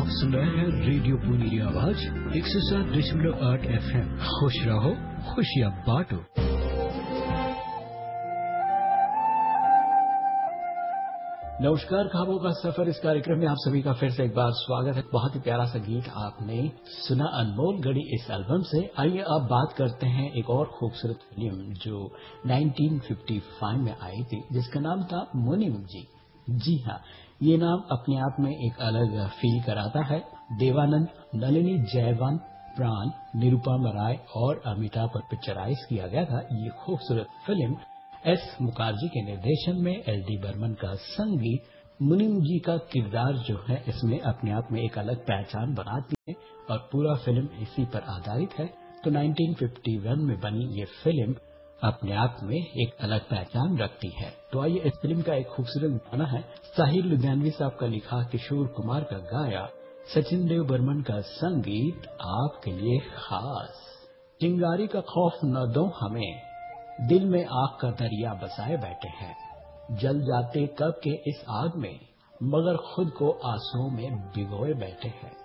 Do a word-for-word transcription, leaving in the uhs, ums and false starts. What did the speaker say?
आप सुन रहे हैं रेडियो पुनी आवाज एक सौ सात दशमलव आठ एफ एम। खुश रहो, खुशियाँ बांटो। नमस्कार, ख्वाबों का सफर इस कार्यक्रम में आप सभी का फिर से एक बार स्वागत है। बहुत ही प्यारा सा गीत आपने सुना अनमोल गढ़ी इस एल्बम से। आइए अब बात करते हैं एक और खूबसूरत फिल्म जो उन्नीस सौ पचपन में आई थी, जिसका नाम था मुनीम जी। जी हाँ, ये नाम अपने आप में एक अलग फील कराता है। देवानंद, नलिनी जयवंत, प्राण, निरुपम राय और अमिताभ पर पिक्चराइज किया गया था ये खूबसूरत फिल्म। एस मुखर्जी के निर्देशन में एल डी बर्मन का संगीत, मुनीम जी का किरदार जो है इसमें अपने आप में एक अलग पहचान बनाती है और पूरा फिल्म इसी पर आधारित है। तो उन्नीस सौ इक्यावन में बनी ये फिल्म अपने आप में एक अलग पहचान रखती है। तो आइए, इस फिल्म का एक खूबसूरत गाना है साहिर लुधियानवी साहब का लिखा, किशोर कुमार का गाया, सचिन देव बर्मन का संगीत आपके लिए खास। चिंगारी का खौफ न दो हमें, दिल में आग का दरिया बसाए बैठे हैं, जल जाते कब के इस आग में, मगर खुद को आंसुओं में भिगोए बैठे हैं।